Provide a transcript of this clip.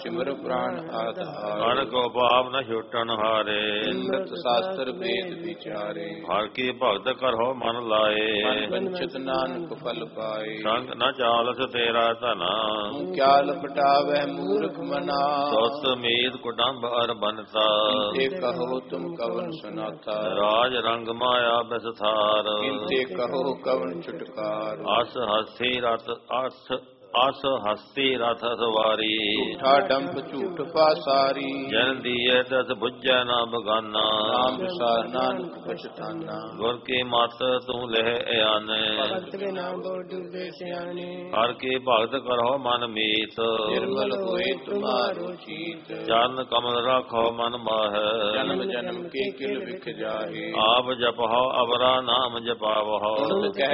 ਸਿਮਰ ਪ੍ਰਾਨ ਆਧਾਰ। ਅਨ ਕੋ ਪਾਪ ਨ ਛੁਟਣ ਹਾਰੇ। ਅੰਮ੍ਰਿਤ ਸ਼ਾਸਤਰ ਵੇਦ ਵਿਚਾਰੇ। ਹਰ ਕੀ ਭਗਤ ਕਰੋ ਮਨ ਲਾਏ। ਮਨ ਵੰਚਿਤ ਨਾਨਕ ਫਲ ਪਾਏ। ਸੰਗ ਨ ਚਾਲਸ ਤੇਰਾ ਧਨਾ। ਤੂੰ ਕਿਆ ਲਪਟਾਵੈ ਮੂਰਖ ਮਨਾ। ਸੁਤ ਮੀਤ ਕੁਟੰਬ ਅਰ ਬਨਤਾ। ਕਿੰਤੇ ਕਹੋ ਤੁਮ ਕਵਨ ਸੁਨਾਤਾ। ਰਾਜ ਰੰਗ ਮਾਇਆ ਬਿਸਥਾਰ। ਕਿੰਤੇ ਕਹੋ ਕਵਨ ਛੁਟਕਾਰ। ਅਸ ਹਸਤੀ ਰਤ ਅਸ ਹਸਤੀ ਰਥ ਸਵਾਰੀ। ਝੂਠਾ ਡੰਪ ਝੂਠ ਪਾਸਾਰੀ। ਜਨ ਦੀਏ ਤਸ ਬੁੱਝੈ ਨਾ ਬਗਾਨਾ। ਨਾਮ ਵਿਸਾਰ ਨਾਨਕ ਪਛਤਾਨਾ। ਗੁਰ ਕੀ ਮਤ ਤੂੰ ਲਹਿ ਆਨੇ। ਭਗਤ ਬਿਨਾ ਬਹੁ ਡੂਬੇ ਸਿਆਣੇ। ਹਰ ਕੀ ਭਗਤ ਕਰੋ ਮਨ ਮੀਤ। ਨਿਰਮਲ ਹੋਏ ਤੁਮਾਰੋ ਚੀਤ। ਚਰਨ ਕਮਲ ਰੱਖੋ ਮਨ ਮਾਹੈ। ਜਨਮ ਜਨਮ ਕੇ ਕਿਲ ਵਿਖ ਜਾਹੇ। ਆਪ ਜਪਹੁ ਅਵਰਾ ਨਾਮ ਜਪਾਵਹੁ।